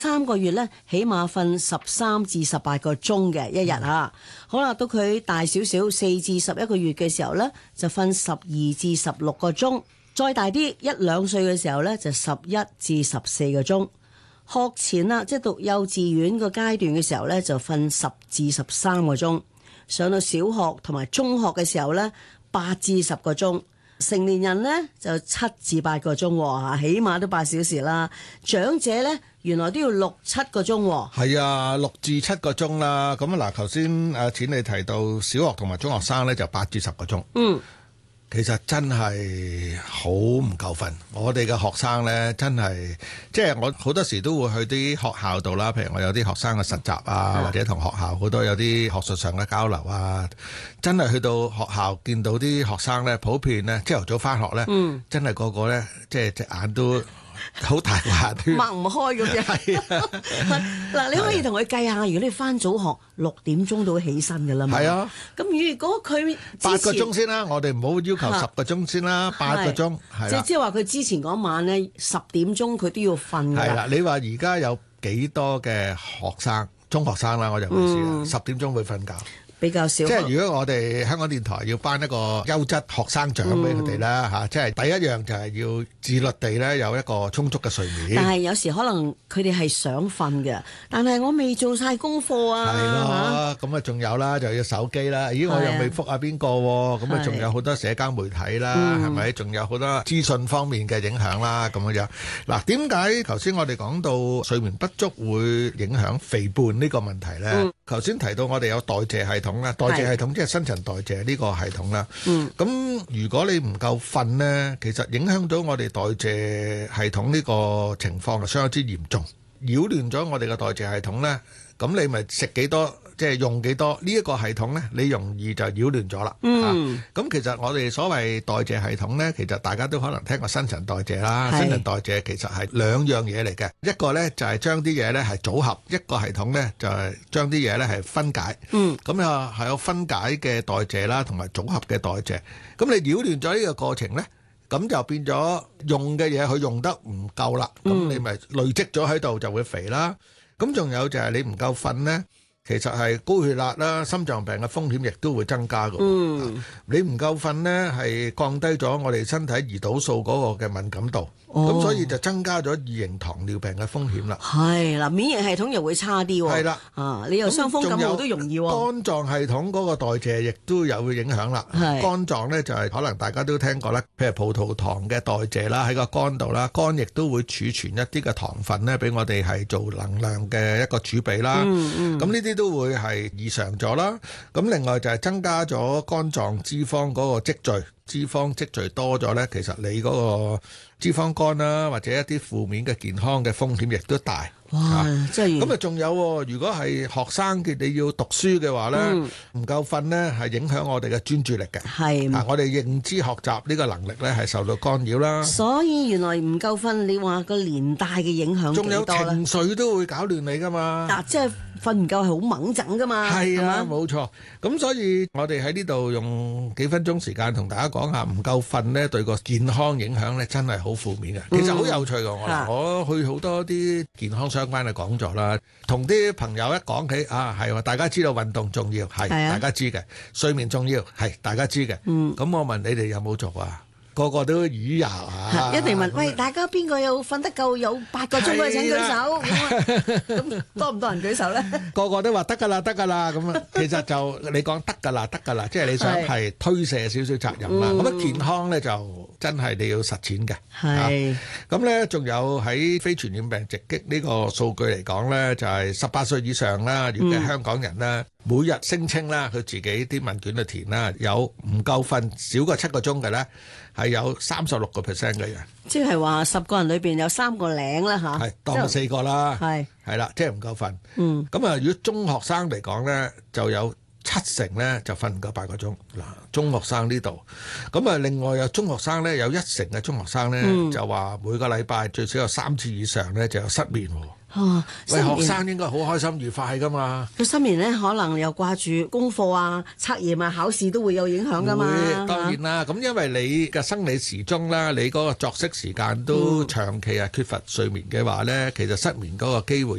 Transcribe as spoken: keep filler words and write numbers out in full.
三個月咧，起碼瞓十三至十八個鐘嘅一日啊。好啦，到佢大少少四至十一個月嘅時候咧，就瞓十二至十六個鐘。再大啲一兩歲嘅時候咧，就十一至十四個鐘。學前啦，即係讀幼稚園個階段嘅時候咧，就瞓十至十三個鐘。上到小學同埋中學嘅時候咧，八至十個鐘。成年人咧就七至八個鐘喎，起碼都八小時啦。長者咧原來都要六七個鐘喎。 係啊，六至七個鐘啦。咁啊嗱，頭先阿錢你提到小學同埋中學生咧就八至十個鐘。嗯。其實真係好唔夠瞓，我哋嘅學生呢，真係，即係我好多時都會去啲學校度啦，譬如我有啲學生嘅實習啊，或者同學校好多有啲學術上嘅交流啊，真係去到學校見到啲學生呢，普遍呢朝頭早返學呢，嗯、真係個個呢，即係隻眼都好大眼圈， 擘唔開咁樣。係啊，嗱，你可以同佢計下，如果你翻早學六點鐘到起身㗎啦嘛。係啊。咁如果佢八個鐘先啦，我哋唔好要求十個鐘先啦，八個鐘係啦。 即即係話佢之前嗰晚咧十點鐘佢都要瞓㗎。 係啦，你話而家有幾多嘅學生，中學生啦，我就唔知啦，十點鐘會瞓覺。 比較少， 即係如果我哋香港電台要頒一個優質學生獎俾佢哋啦嚇，即係第一樣就係要自律地咧有一個充足嘅睡眠。 但係有時可能佢哋係想瞓嘅，但係我未做晒功課啊。 係咯，咁啊仲有啦，就要手機啦。咦，我又未覆下邊個喎？咁啊仲有好多社交媒體啦，係咪？仲有好多資訊方面嘅影響啦，咁樣樣。嗱，點解頭先我哋講到睡眠不足會影響肥胖呢個問題咧？頭先提到我哋有代謝系統啦，代謝系統即係新陳代謝呢個系統啦。咁、嗯、如果你唔夠瞓呢，其實影響到我哋代謝系統呢個情況係相當之嚴重，擾亂咗我哋嘅代謝系統呢。咁你咪食幾多，即係用幾多呢一個系統呢，你容易就擾亂咗啦。嗯，咁、啊、其實我哋所謂代謝系統呢，其實大家都可能聽過新陳代謝啦。新陳代謝其實係兩樣嘢嚟嘅，一個呢就係將啲嘢呢係組合，一個系統呢就係將啲嘢呢係分解。嗯，咁啊係有分解嘅代謝啦，同埋組合嘅代謝。咁你擾亂咗呢個過程呢，咁就變咗用嘅嘢佢用得唔夠啦。咁、嗯、你咪累積咗喺度就會肥啦。咁仲有就係你唔夠瞓呢，其實係高血壓啦、心臟病嘅風險亦都會增加嘅。嗯，你唔夠瞓呢，係降低咗我哋身體胰島素嗰個嘅敏感度，咁、哦、所以就增加咗二型糖尿病嘅風險啦。 係啦，免疫系統又會差啲喎。係啦，啊，你又傷風感冒都容易喎。 肝臟系統嗰個代謝亦都有影響啦。肝臟呢就係、是、可能大家都聽過啦，譬如葡萄糖嘅代謝啦，喺個肝度啦，肝亦都會儲存一啲嘅糖分呢，俾我哋係做能量嘅一個儲備啦。咁呢啲都會係異常咗啦。咁另外就係增加咗肝臟脂肪嗰個積聚，脂肪積聚多咗呢，其實你嗰個脂肪肝啦，或者一啲負面嘅健康嘅風險亦都大。 哇！真係咁啊，仲有，如果係學生嘅你要讀書嘅話呢，唔、嗯、夠瞓呢係影響我哋嘅專注力嘅。係啊，我哋認知學習呢個能力呢係受到干擾啦。所以原來唔夠瞓，你話個連帶嘅影響幾多咧？ 仲有情緒都會搞亂你噶嘛。 嗱、啊，即係瞓唔夠係好猛整噶嘛。 係啊，冇錯。咁所以我哋喺呢度用幾分鐘時間同大家講下，唔夠瞓呢對個健康影響呢真係好負面嘅。其實好有趣㗎、嗯，我我去好多啲健康相關嘅講座啦，同啲朋友一講起啊，係話大家知道運動重要，係大家知嘅，睡眠重要，係大家知嘅。嗯，咁我問你哋有冇做啊？個個都語牙啊！ 一定問，喂，大家邊個有瞓得夠有八個鐘嘅請舉手？咁多唔多人舉手咧？ 個個都話得㗎啦，得㗎啦。咁啊，其實就你講得㗎啦，得㗎啦，即係你想係推卸少少責任啦。咁啊，健康咧就真係你要實踐嘅。係。咁咧，仲有喺非傳染病直擊呢個數據嚟講咧，就係十八歲以上啦，如果係香港人啦，每日聲稱啦，佢自己啲問卷去填啦，有唔夠瞓少過七個鐘嘅咧。係有三十六個 percent 嘅人， 即係話十個人裏邊有三個零啦吓， 係當四個啦，係係啦，即係唔夠瞓。嗯，咁啊，如果中學生嚟講咧，就有七成咧就瞓唔夠八個鐘。嗱，中學生呢度，咁啊另外有中學生咧，有一成嘅中學生咧、嗯、就話每個禮拜最少有三次以上咧就有失眠喎。 哦， 喂，學生應該好開心愉快噶嘛？ 佢失眠咧，可能又掛住功課啊、測驗啊、考試都會有影響噶嘛。 會，當然啦。咁因為你嘅生理時鐘啦，你嗰個作息時間都長期係缺乏睡眠嘅話咧，其實失眠嗰個機會